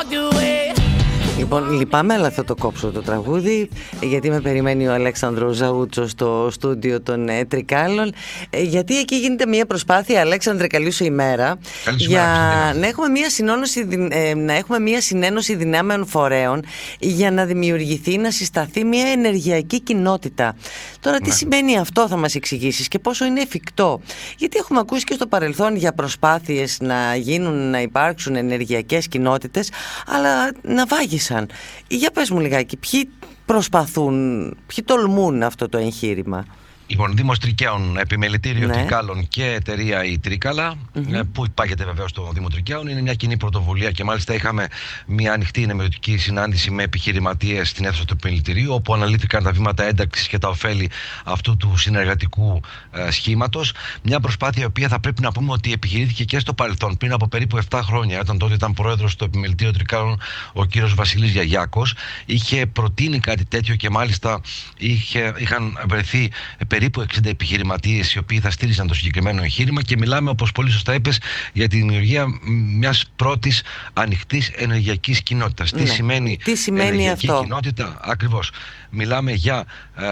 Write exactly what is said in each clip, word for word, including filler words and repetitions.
Λοιπόν, λυπάμαι, αλλά θα το κόψω το τραγούδι, γιατί με περιμένει ο Αλέξανδρος Ζαούτσος στο στούντιο των ε, Τρικάλων. Ε, γιατί εκεί γίνεται μια προσπάθεια, Αλέξανδρε, καλή σου ημέρα, για να έχουμε μια, συνόνωση, ε, να έχουμε μια συνένωση δυνάμεων φορέων για να δημιουργηθεί, να συσταθεί μια ενεργειακή κοινότητα. Τώρα, τι ναι. σημαίνει αυτό, θα μας εξηγήσεις, και πόσο είναι εφικτό? Γιατί έχουμε ακούσει και στο παρελθόν για προσπάθειες να γίνουν, να υπάρξουν ενεργειακές κοινότητες, αλλά να βάγισαν. Για πες μου λιγάκι, ποιοι προσπαθούν, ποιοι τολμούν αυτό το εγχείρημα? Λοιπόν, Δήμος Τρικαίων, Επιμελητήριο ναι. Τρικάλων και εταιρεία η Τρίκαλα, mm-hmm. που υπάγεται βεβαίως στο Δήμο Τρικαίων. Είναι μια κοινή πρωτοβουλία και μάλιστα είχαμε μια ανοιχτή ενημερωτική συνάντηση με επιχειρηματίες στην αίθουσα του Επιμελητηρίου, όπου αναλύθηκαν τα βήματα ένταξης και τα ωφέλη αυτού του συνεργατικού ε, σχήματος. Μια προσπάθεια η οποία θα πρέπει να πούμε ότι επιχειρήθηκε και στο παρελθόν, πριν από περίπου επτά χρόνια, όταν τότε ήταν πρόεδρος στο Επιμελητήριο Τρικάλων ο κύριος Βασιλής Γιαγιάκος. Είχε προτείνει κάτι τέτοιο και μάλιστα είχε, είχαν βρεθεί περίπου εξήντα επιχειρηματίες οι οποίοι θα στήριζαν το συγκεκριμένο εγχείρημα, και μιλάμε, όπως πολύ σωστά είπες, για τη δημιουργία μιας πρώτης ανοιχτής ενεργειακής κοινότητας. Ναι. Τι σημαίνει, Τι σημαίνει ενεργειακή αυτό? κοινότητα? Ακριβώς. Μιλάμε για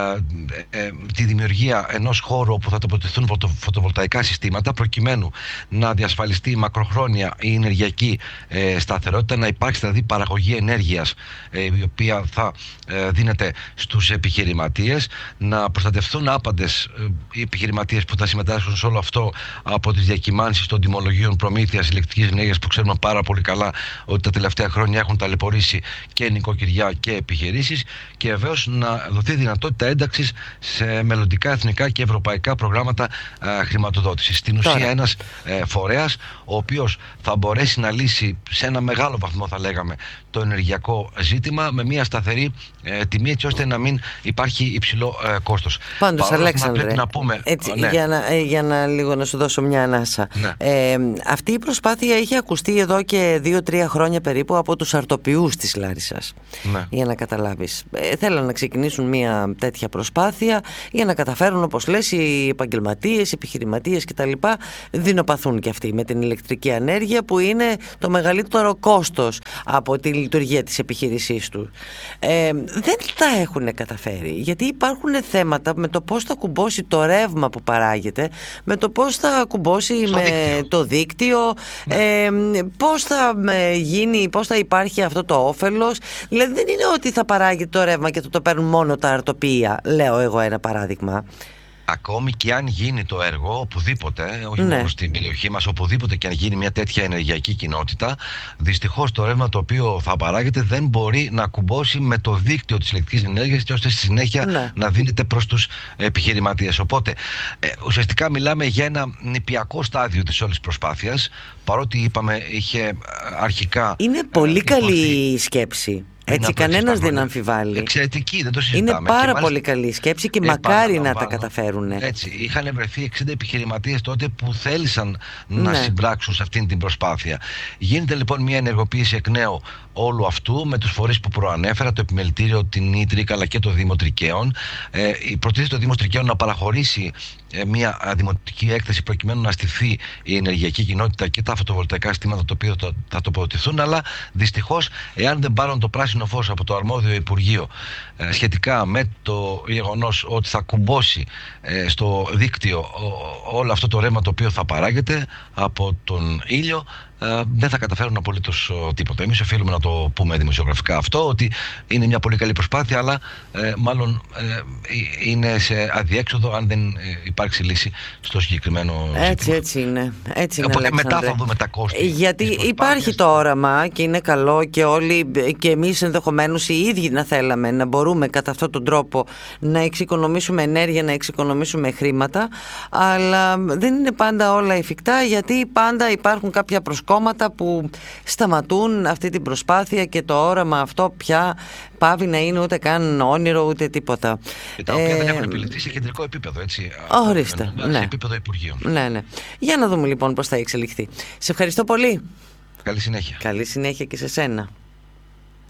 ε, ε, τη δημιουργία ενός χώρου όπου θα τοποθετηθούν φωτοβολταϊκά συστήματα, προκειμένου να διασφαλιστεί μακροχρόνια η ενεργειακή ε, σταθερότητα, να υπάρξει δηλαδή παραγωγή ενέργειας ε, η οποία θα ε, δίνεται στους επιχειρηματίες, να προστατευτούν άπαντες ε, οι επιχειρηματίες που θα συμμετάσχουν σε όλο αυτό από τις διακυμάνσεις των τιμολογίων προμήθειας ηλεκτρικής ενέργειας, που ξέρουμε πάρα πολύ καλά ότι τα τελευταία χρόνια έχουν ταλαιπωρήσει και νοικοκυριά και επιχειρήσεις, και βεβαίως να δοθεί δυνατότητα ένταξης σε μελλοντικά εθνικά και ευρωπαϊκά προγράμματα ε, χρηματοδότησης. Στην ουσία Τώρα. ένας ε, φορέας ο οποίος θα μπορέσει να λύσει σε ένα μεγάλο βαθμό, θα λέγαμε, το ενεργειακό ζήτημα με μια σταθερή ε, τιμή, έτσι ώστε να μην υπάρχει υψηλό ε, κόστος. Πάντως, Παρόλο Αλέξανδρε, να, να πούμε, έτσι, ναι. για, να, για να λίγο να σου δώσω μια ανάσα. Ναι. Ε, αυτή η προσπάθεια είχε ακουστεί εδώ και δύο-τρία χρόνια περίπου από τους αρτοποιούς της Λάρισσας. Ναι. Για να καταλάβεις. Ε, θέλουν να ξεκινήσουν μια τέτοια προσπάθεια για να καταφέρουν, όπως λες, οι επαγγελματίες, οι επιχειρηματίες κτλ. Δεινοπαθούν και αυτοί με την ηλεκτρική ενέργεια, που είναι το μεγαλύτερο κόστος από τη λειτουργία της επιχείρησής του. Ε, δεν τα έχουν καταφέρει, γιατί υπάρχουν θέματα με το πώς θα κουμπώσει το ρεύμα που παράγεται, με το πώς θα κουμπώσει με δίκτυο. το δίκτυο, ναι. ε, πώς θα γίνει, πώς θα υπάρχει αυτό το όφελος. Δηλαδή δεν είναι ότι θα παράγει το ρεύμα και θα το παίρνουν μόνο τα αρτοπία, λέω εγώ ένα παράδειγμα. Ακόμη και αν γίνει το έργο οπουδήποτε, όχι ναι. μόνο στην περιοχή μας, οπουδήποτε και αν γίνει μια τέτοια ενεργειακή κοινότητα, δυστυχώς το ρεύμα το οποίο θα παράγεται δεν μπορεί να κουμπώσει με το δίκτυο της ηλεκτρικής ενέργειας, ώστε στη συνέχεια ναι. να δίνεται προς τους επιχειρηματίες. Οπότε ε, ουσιαστικά μιλάμε για ένα νηπιακό στάδιο της όλης προσπάθειας, παρότι είπαμε είχε αρχικά... Είναι πολύ ε, καλή η σκέψη. Έτσι, κανένας δεν αμφιβάλλει. Εξαιρετική, δεν το συζητάμε. Είναι πάρα μάλιστα... πολύ καλή σκέψη και μακάρι να τα καταφέρουν. Έτσι, είχαν βρεθεί εξήντα επιχειρηματίες τότε που θέλησαν να ναι. συμπράξουν σε αυτήν την προσπάθεια. Γίνεται λοιπόν μια ενεργοποίηση εκ νέου όλου αυτού με τους φορείς που προανέφερα, το Επιμελητήριο, την η Τρίκαλα και το Δήμο Τρικαίων. Ε, προτίθεται το Δήμο Τρικαίων να παραχωρήσει ε, μια δημοτική έκθεση προκειμένου να στηθεί η ενεργειακή κοινότητα και τα φωτοβολταϊκά συστήματα τα οποία θα, θα τοποθετηθούν, αλλά δυστυχώς, εάν δεν πάρουν το πράσινο φως από το αρμόδιο Υπουργείο ε, σχετικά με το γεγονός ότι θα κουμπώσει ε, στο δίκτυο ό, όλο αυτό το ρεύμα το οποίο θα παράγεται από τον ήλιο, Uh, δεν θα καταφέρουν απολύτως uh, τίποτα. Εμείς οφείλουμε να το πούμε δημοσιογραφικά αυτό, ότι είναι μια πολύ καλή προσπάθεια, αλλά uh, μάλλον uh, είναι σε αδιέξοδο αν δεν uh, υπάρξει λύση στο συγκεκριμένο ζήτημα. Έτσι, έτσι είναι. Έτσι είναι, Οπότε Αλέξανδρε. μετά θα δούμε τα κόστη. Γιατί υπάρχει το όραμα και είναι καλό, και όλοι και εμείς ενδεχομένως οι ίδιοι να θέλαμε να μπορούμε κατά αυτόν τον τρόπο να εξοικονομήσουμε ενέργεια, να εξοικονομήσουμε χρήματα, αλλά δεν είναι πάντα όλα εφικτά, γιατί πάντα υπάρχουν κάποια προσκόμματα που σταματούν αυτή την προσπάθεια και το όραμα αυτό πια πάβει να είναι ούτε καν όνειρο ούτε τίποτα. Και τα οποία ε... δεν έχουν επιληφθεί σε κεντρικό επίπεδο, έτσι. Ορίστε. Σε ναι. επίπεδο Υπουργείων. Ναι, ναι. Για να δούμε λοιπόν πώς θα εξελιχθεί. Σε ευχαριστώ πολύ. Καλή συνέχεια. Καλή συνέχεια και σε σένα.